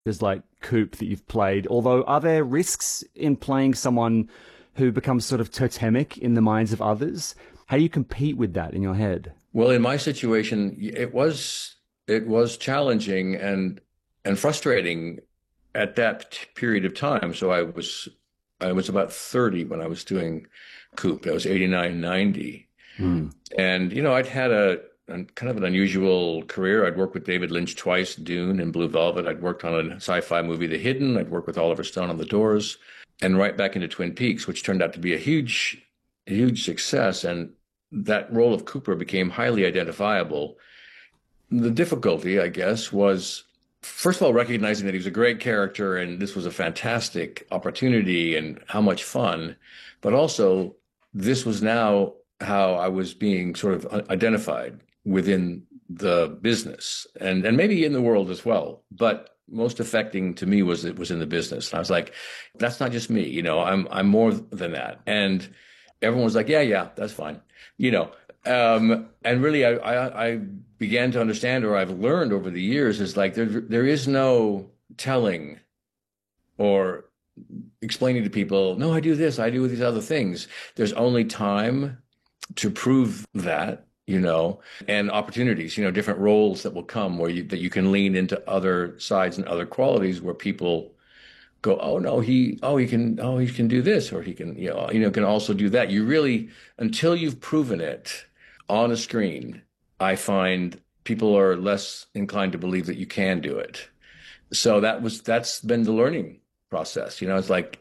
There's like Coop that you've played. Although, are there risks in playing someone who becomes sort of totemic in the minds of others? How do you compete with that in your head? Well, in my situation, it was challenging and frustrating at that period of time. So I was about 30 when I was doing Coop. I was 89, 90. Hmm. And, I'd had a kind of an unusual career. I'd worked with David Lynch twice, Dune and Blue Velvet. I'd worked on a sci-fi movie, The Hidden. I'd worked with Oliver Stone on The Doors, and right back into Twin Peaks, which turned out to be a huge success. And that role of Cooper became highly identifiable. The difficulty, I guess, was first of all recognizing that he was a great character and this was a fantastic opportunity and how much fun, but also this was now how I was being sort of identified within the business and maybe in the world as well. But most affecting to me was it was in the business. And I was like, that's not just me, I'm more than that. And everyone was like, yeah, that's fine, you know. And really, I began to understand, or I've learned over the years, is like there is no telling or explaining to people, no, I do this, I do these other things. There's only time to prove that, and opportunities, different roles that will come that you can lean into other sides and other qualities where people go, oh no, he can do this, or he can, can also do that. You really, until you've proven it on a screen, I find people are less inclined to believe that you can do it. So that's been the learning process. It's like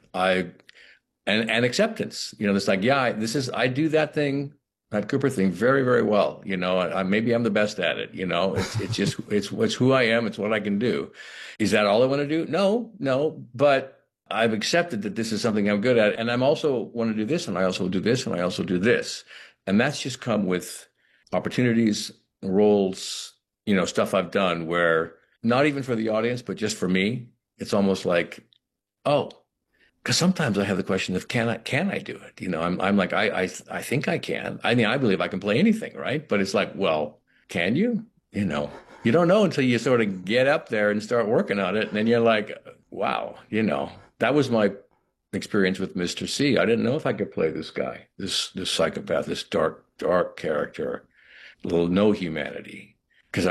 and acceptance. It's like, yeah, I do that thing, that Cooper thing very, very well. Maybe I'm the best at it. It's just it's who I am. It's what I can do. Is that all I want to do? No, but I've accepted that this is something I'm good at, and I'm also want to do this, and I also do this, and I also do this, and that's just come with opportunities, roles, stuff I've done where not even for the audience, but just for me, it's almost like, oh. Because sometimes I have the question of can I do it? I'm like I think I can. I mean, I believe I can play anything, right? But it's like, well, can you? You don't know until you sort of get up there and start working on it, and then you're like, wow, that was my experience with Mr. C. I didn't know if I could play this guy, this psychopath, this dark character, little no humanity, because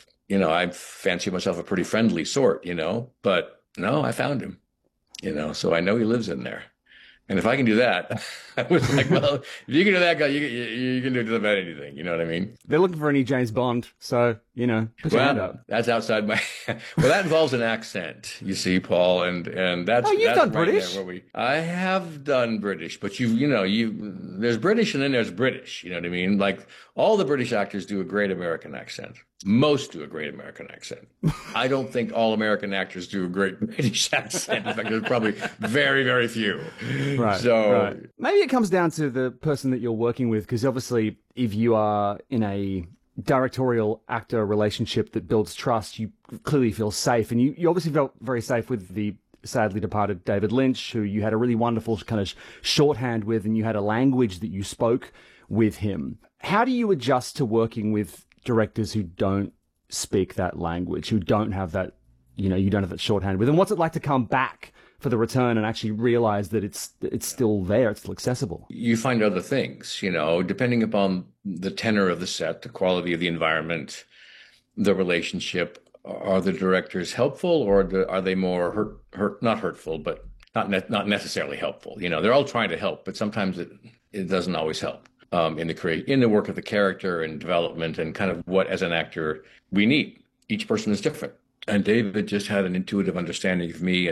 I fancy myself a pretty friendly sort, but no, I found him. So I know he lives in there. And if I can do that, I was like, well, if you can do that, guy, you can do just about anything. You know what I mean? They're looking for any James Bond, so, put your hand Well, up. that's outside my, well, that involves an accent, you see, Paul, and Oh, you've that's done right there British? where I have done British, but there's British and then there's British. You know what I mean? Like all the British actors do a great American accent. Most do a great American accent. I don't think all American actors do a great British accent. In fact, there's probably very, very few. Right, So, right. Maybe it comes down to the person that you're working with, because obviously, if you are in a directorial actor relationship that builds trust, you clearly feel safe. And you obviously felt very safe with the sadly departed David Lynch, who you had a really wonderful kind of shorthand with, and you had a language that you spoke with him. How do you adjust to working with directors who don't speak that language, who don't have that, you don't have that shorthand with them? What's it like to come back for the return and actually realize that it's still there, it's still accessible? you find other things, depending upon the tenor of the set, the quality of the environment, the relationship. Are the directors helpful, or are they more not hurtful, but not necessarily helpful? They're all trying to help, but sometimes it doesn't always help in the work of the character and development and kind of what as an actor we need. Each person is different, and David just had an intuitive understanding of me,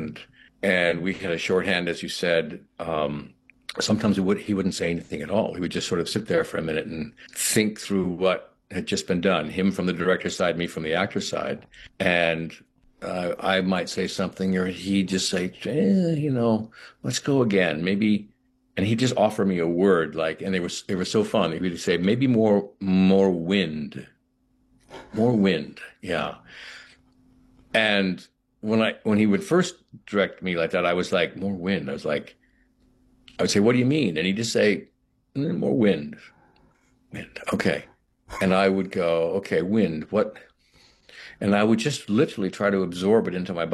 and we had a shorthand, as you said. Sometimes he wouldn't say anything at all. He would just sort of sit there for a minute and think through what had just been done, him from the director's side, me from the actor's side. And I might say something, or he'd just say, let's go again, maybe. And he'd just offer me a word, and it was so fun. He would say, maybe more wind, yeah. And when he would first direct me like that, I was like, more wind. I would say, what do you mean? And he'd just say, more wind. Okay. And I would go, okay, wind, what? And I would just literally try to absorb it into my body.